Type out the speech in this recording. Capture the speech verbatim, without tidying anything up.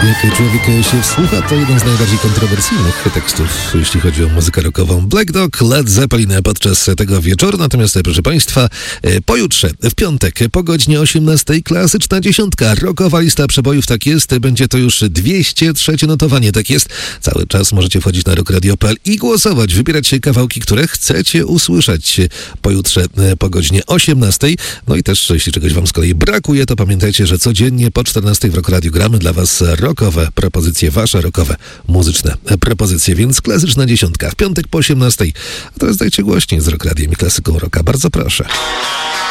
Jak człowiek się wsłucha, to jeden z najbardziej kontrowersyjnych tekstów, jeśli chodzi o muzykę rockową. Black Dog, Led Zeppelin podczas tego wieczoru. Natomiast, proszę Państwa, pojutrze, w piątek, po godzinie osiemnastej, klasyczna dziesiątka, rockowa lista przebojów, tak jest. Będzie to już dwieście trzecie notowanie, tak jest. Cały czas możecie wchodzić na rock radio kropka p l i głosować, wybierać się kawałki, które chcecie usłyszeć pojutrze po godzinie osiemnastej. No i też, jeśli czegoś Wam z kolei brakuje, to pamiętajcie, że codziennie po czternastej w Rock Radio gramy dla Was rockowe propozycje, Wasze rockowe, muzyczne propozycje, więc klasyczna dziesiątka w piątek po osiemnastej. A teraz dajcie głośniej z Rock Radiem i klasyką rocka. Bardzo proszę.